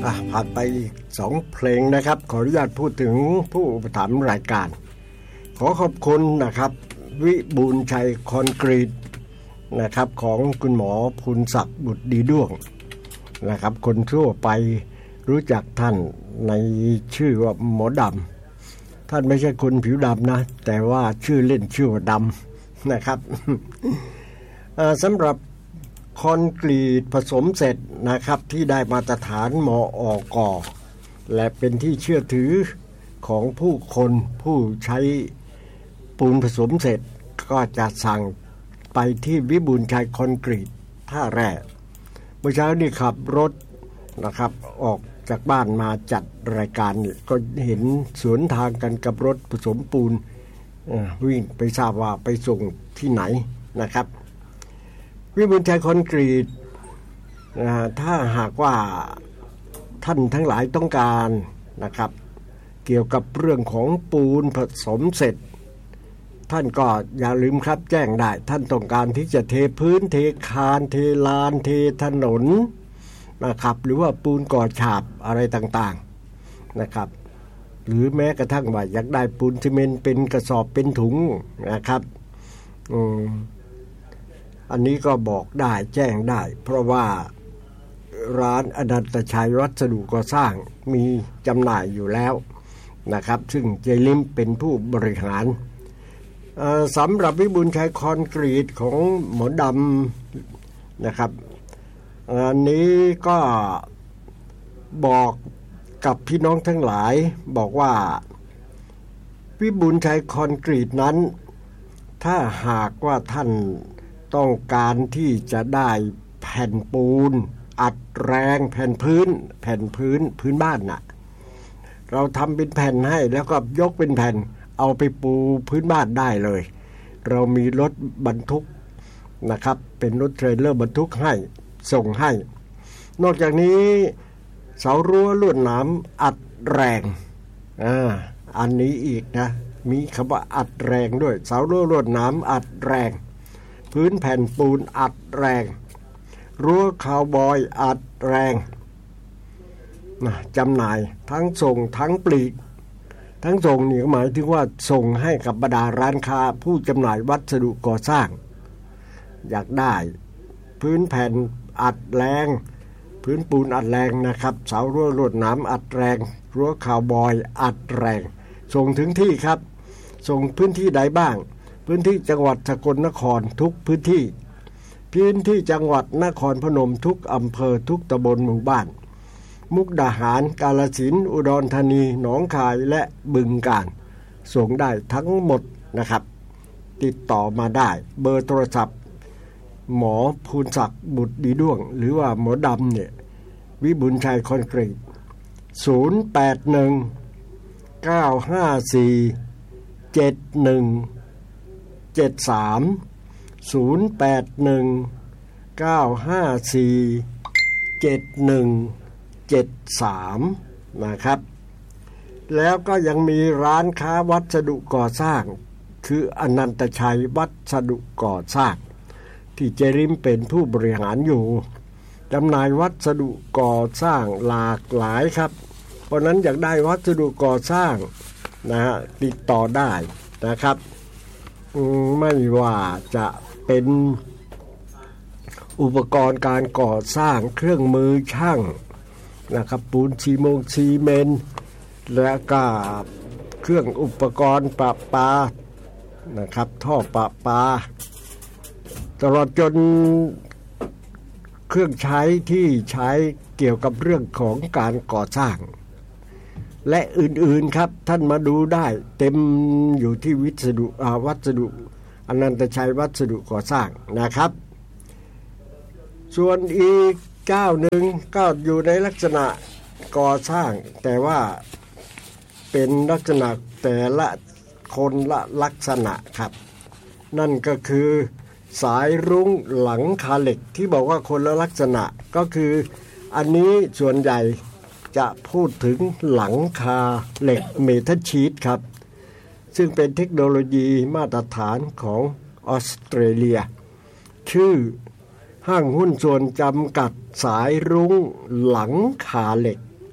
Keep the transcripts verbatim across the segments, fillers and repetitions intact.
อ่ะผ่านไปอีกสองเพลงนะครับขออนุญาตพูดถึงผู้อุปถัมภ์รายการขอขอบคุณนะครับวิบูลย์ชัยคอนกรีตนะครับของคุณหมอภูลศักดิ์บุตรดีด้วงนะครับคนทั่วไปรู้จักท่านในชื่อว่าหมอดำท่านไม่ใช่คนผิวดำนะแต่ว่าชื่อเล่นชื่อว่าดำนะครับ สำหรับคอนกรีตผสมเสร็จนะครับที่ได้มาตรฐานมออก.และเป็นที่เชื่อถือของผู้คนผู้ใช้ปูนผสมเสร็จก็จะสั่งไปที่วิบูลย์ชัยคอนกรีตท่าแร่เมื่อเช้านี้ขับรถนะครับออกจากบ้านมาจัดรายการนี่ก็เห็นสวนทางกันกับรถผสมปูนวิ่งไปทราบว่าไปส่งที่ไหนนะครับวิบูลย์ชัยคอนกรีตถ้าหากว่าท่านทั้งหลายต้องการนะครับเกี่ยวกับเรื่องของปูนผสมเสร็จท่านก็อย่าลืมครับแจ้งได้ท่านต้องการที่จะเทพื้นเทคานเทลานเทถนนนะครับหรือว่าปูนก่อฉาบอะไรต่างๆนะครับหรือแม้กระทั่งว่าอยากได้ปูนซีเมนต์เป็นกระสอบเป็นถุงนะครับอืมอันนี้ก็บอกได้แจ้งได้เพราะว่าร้านอนันตชัยวัสดุก่อสร้างมีจำหน่ายอยู่แล้วนะครับซึ่งเจลิมเป็นผู้บริหารสำหรับวิบูลย์ชัยคอนกรีตของหมอดำนะครับอันนี้ก็บอกกับพี่น้องทั้งหลายบอกว่าวิบูลย์ชัยคอนกรีตนั้นถ้าหากว่าท่านต้องการที่จะได้แผ่นปูนอัดแรงแผ่นพื้นแผ่นพื้นพื้นบ้านน่ะเราทำเป็นแผ่นให้แล้วก็ยกเป็นแผ่นเอาไปปูพื้นบ้านได้เลยเรามีรถบรรทุกนะครับเป็นรถเทรลเลอร์บรรทุกให้ส่งให้นอกจากนี้เสารั้วลวดหนามอัดแรงอ่าอันนี้อีกนะมีคำว่าอัดแรงด้วยเสารั้วลวดหนามอัดแรงพื้นแผ่นปูนอัดแรงรั้วคาวบอยอัดแรงนะจำหน่ายทั้งส่งทั้งปลีกทั้งส่งนี่หมายถึงว่าส่งให้กับบรรดาร้านค้าผู้จำหน่ายวัสดุก่อสร้างอยากได้พื้นแผ่นอัดแรงพื้นปูนอัดแรงนะครับเสารั้วลวดหนามอัดแรงรั้วคาวบอยอัดแรงส่งถึงที่ครับส่งพื้นที่ใดบ้างพื้นที่จังหวัดสกลนครทุกพื้นที่พื้นที่จังหวัดนครพนมทุกอำเภอทุกตำบลหมู่บ้านมุกดาหารกาฬสินธุ์อุดรธานีหนองคายและบึงกาฬส่งได้ทั้งหมดนะครับติดต่อมาได้เบอร์โทรศัพท์หมอภูลศักดิ์บุตรดีด้วงหรือว่าหมอดำเนี่ยวิบูลย์ชัยคอนกรีตศูนย์ แปด หนึ่ง เก้า ห้า สี่ เจ็ด หนึ่ง เจ็ด สาม ศูนย์ แปด หนึ่ง เก้า ห้า สี่ เจ็ด หนึ่ง เจ็ด สามนะครับแล้วก็ยังมีร้านค้าวัสดุก่อสร้างคืออนันตชัยวัสดุก่อสร้างที่เจริมเป็นผู้บริหารอยู่จำหน่ายวัสดุก่อสร้างหลากหลายครับเพราะนั้นอยากได้วัสดุก่อสร้างนะฮะติดต่อได้นะครับไม่ว่าจะเป็นอุปกรณ์การก่อสร้างเครื่องมือช่างนะครับปูนซีโมงซีเมนต์และก็เครื่องอุปกรณ์ประปานะครับท่อประปาตลอดจนเครื่องใช้ที่ใช้เกี่ยวกับเรื่องของการก่อสร้างและอื่นๆครับท่านมาดูได้เต็มอยู่ที่วิสดุวัสดุอนันตชัยวัสดุก่อสร้างนะครับส่วนอีกเจ้าหนึ่งก็อยู่ในลักษณะก่อสร้างแต่ว่าเป็นลักษณะแต่ละคนละลักษณะครับนั่นก็คือสายรุ้งหลังคาเหล็กที่บอกว่าคนละลักษณะก็คืออันนี้ส่วนใหญ่จะพูดถึงหลังคาเหล็กเมทัลชีทครับซึ่งเป็นเทคโนโลยีมาตรฐานของออสเตรเลียชื่อ ห้างหุ้นส่วนจำกัดสายรุ้งหลังคาเหล็ก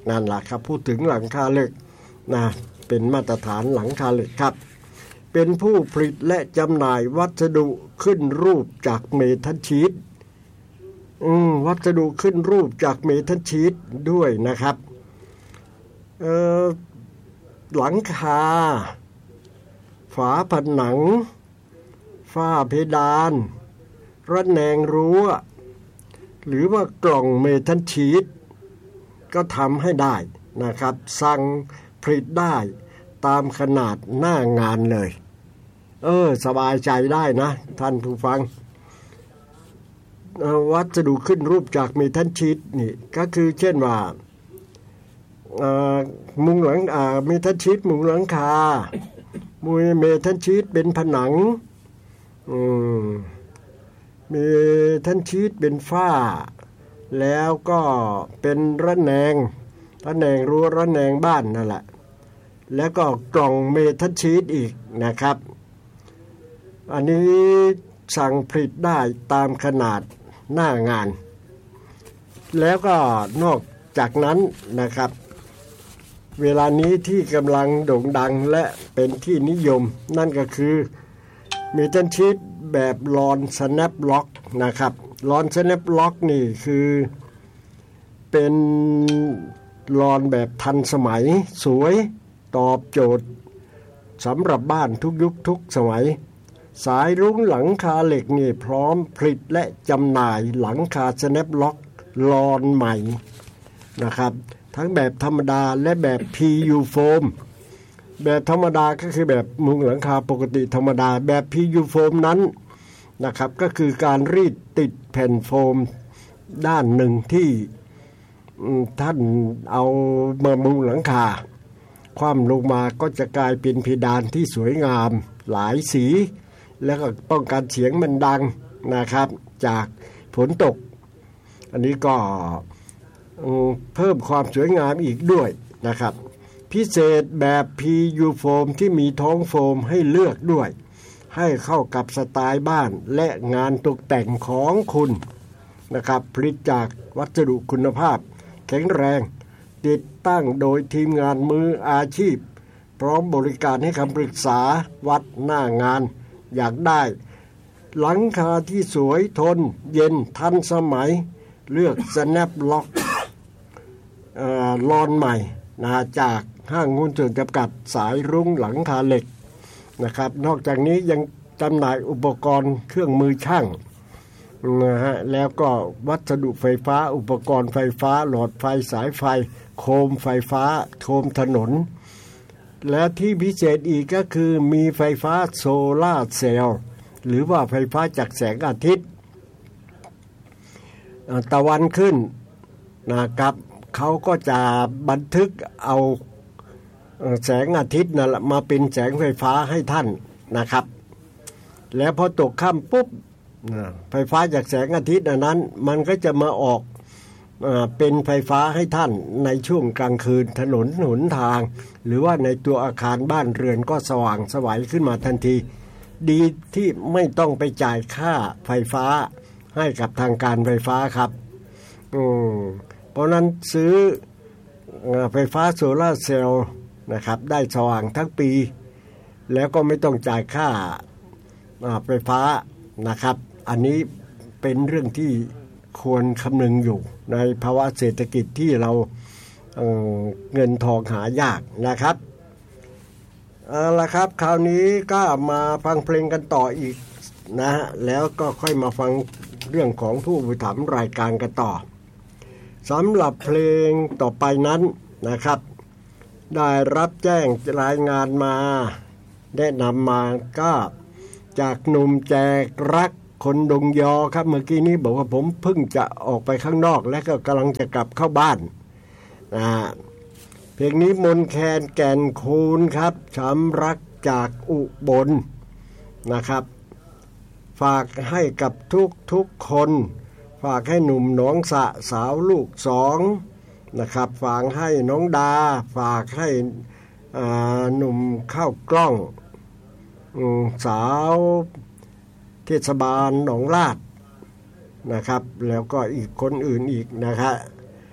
นั่นแหละครับพูดถึงหลังคาเหล็กนะเป็นมาตรฐานหลังคาเหล็กครับเป็นผู้ผลิตและจำหน่ายวัสดุขึ้นรูปจากเมทัลชีทอืมวัสดุขึ้นรูปจากเมทัลชีทด้วยนะครับเอ่อหลังคาฝาผนังฝ้าเพดานระแนงรั้วหรือว่ากล่องเมทัลชีทก็ทำให้ได้นะครับสั่งผลิตได้ตามขนาดหน้างานเลยเออสบายใจได้นะท่านผู้ฟังวัสดุขึ้นรูปจากเมทัลชีทนี่ก็คือเช่นว่ามุงหลังเมทัลชีทมุงหลังคามุงเมทัลชีทเป็นผนังอืมเมทัลชีทเป็นฝ้าแล้วก็เป็นระแนงระแนงรั้วระแนงบ้านนั่นแหละแล้วก็กล่องเมทัลชีทอีกนะครับอันนี้สั่งผลิตได้ตามขนาดหน้างานแล้วก็นอกจากนั้นนะครับเวลานี้ที่กำลังโด่งดังและเป็นที่นิยมนั่นก็คือเมทัลชีทแบบลอนสแนปล็อกนะครับลอนสแนปล็อกนี่คือเป็นลอนแบบทันสมัยสวยตอบโจทย์สำหรับบ้านทุกยุคทุกสมัยสายรุ้งหลังคาเหล็กนี่พร้อมผลิตและจำหน่ายหลังคาสแนปล็อกลอนใหม่นะครับทั้งแบบธรรมดาและแบบ พี ยู โฟมแบบธรรมดาก็คือแบบมุงหลังคาปกติธรรมดาแบบ พี ยู โฟมนั้นนะครับก็คือการรีดติดแผ่นโฟมด้านหนึ่งที่ท่านเอามามุงหลังคาคว่ำลงมาก็จะกลายเป็นเพดานที่สวยงามหลายสีแล้วก็ป้องกันเสียงมันดังนะครับจากฝนตกอันนี้ก็เพิ่มความสวยงามอีกด้วยนะครับพิเศษแบบ พี ยู โฟมที่มีท้องโฟมให้เลือกด้วยให้เข้ากับสไตล์บ้านและงานตกแต่งของคุณนะครับผลิตจากวัสดุคุณภาพแข็งแรงติดตั้งโดยทีมงานมืออาชีพพร้อมบริการให้คำปรึกษาวัดหน้างานอยากได้หลังคาที่สวยทนเย็นทันสมัยเลือกสแนปล็อกลอนใหม่นะจากห้างหุ้นส่วนจำกัดสายรุ้งหลังคาเหล็กนะครับนอกจากนี้ยังจำหน่ายอุปกรณ์เครื่องมือช่างนะฮะแล้วก็วัสดุไฟฟ้าอุปกรณ์ไฟฟ้าหลอดไฟสายไฟโคมไฟฟ้าโคมถนนและที่พิเศษอีกก็คือมีไฟฟ้าโซล่าร์เซลล์หรือว่าไฟฟ้าจากแสงอาทิตย์ตะวันขึ้นนะครับเขาก็จะบันทึกเอาแสงอาทิตย์นั่นแหละมาเป็นแสงไฟฟ้าให้ท่านนะครับแล้วพอตกค่ำปุ๊บไฟฟ้าจากแสงอาทิตย์นั้นมันก็จะมาออกเป็นไฟฟ้าให้ท่านในช่วงกลางคืนถนนหนทางหรือว่าในตัวอาคารบ้านเรือนก็สว่างไสวขึ้นมาทันทีดีที่ไม่ต้องไปจ่ายค่าไฟฟ้าให้กับทางการไฟฟ้าครับอืมเพราะนั้นซื้อไฟฟ้าโซล่าร์เซลล์นะครับได้สว่างทั้งปีแล้วก็ไม่ต้องจ่ายค่าไฟฟ้านะครับอันนี้เป็นเรื่องที่ควรคำนึงอยู่ในภาวะเศรษฐกิจที่เรา เ, เงินทองหายากนะครับเอาละครับคราวนี้ก็มาฟังเพลงกันต่ออีกนะฮะแล้วก็ค่อยมาฟังเรื่องของผู้อุปถัมภ์รายการกันต่อสำหรับเพลงต่อไปนั้นนะครับได้รับแจ้งรายงานมาแนะนำมาก็จากหนุ่มแจกรักคนดงยอครับเมื่อกี้นี้บอกว่าผมเพิ่งจะออกไปข้างนอกและก็กำลังจะกลับเข้าบ้านนะเพลงนี้มนแคนแก่นคูณครับช้ำรักจากอุบลนะครับฝากให้กับทุกทุกคนฝากให้หนุ่มหนองสะสาวลูกสองนะครับฝากให้น้องดาฝากให้หนุ่มข้าวกล้องสาวเทศบาลหนองลาดนะครับแล้วก็อีกคนอื่นอีกนะครับ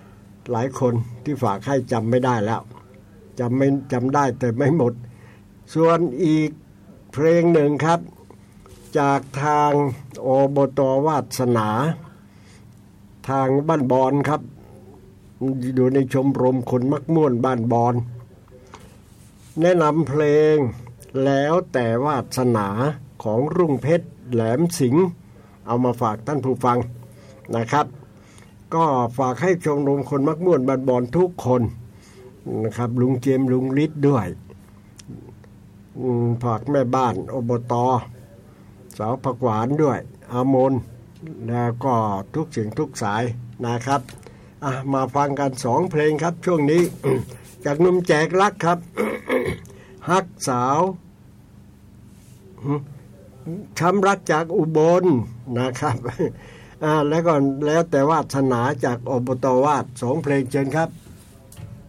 หลายคนที่ฝากให้จำไม่ได้แล้วจำไม่จำได้แต่ไม่หมดส่วนอีกเพลงหนึ่งครับจากทางอบต.วาสนาทางบ้านบอนครับอยู่ในชมรมคนมักม่วนบ้านบอนแนะนำเพลงแล้วแต่วาสนาของรุ่งเพชรแหลมสิงห์เอามาฝากท่านผู้ฟังนะครับก็ฝากให้ชมรมคนมักม่วนบ้านบอนทุกคนนะครับลุงเจมลุงฤทธิ์ด้วยฝากแม่บ้านอบต.สาวผักหวานด้วยอามนแล้วก็ทุกเสียงทุกสายนะครับอ่ะมาฟังกันสองเพลงครับช่วงนี้ จากหนุ่มแจกรักครับ ฮักสาวช้ำรักจากอุบลนะครับ อ่าแล้วก็แล้วแต่วาสนาจากอบต.วาดสองเพลงเชิญครับ